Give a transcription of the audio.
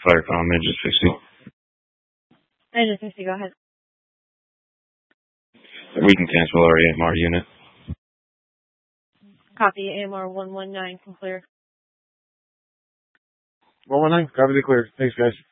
Fire com, Engine 60. Engine 60, go ahead. We can cancel our AMR unit. Copy, AMR 119, clear. 119, copy the clear. Thanks, guys.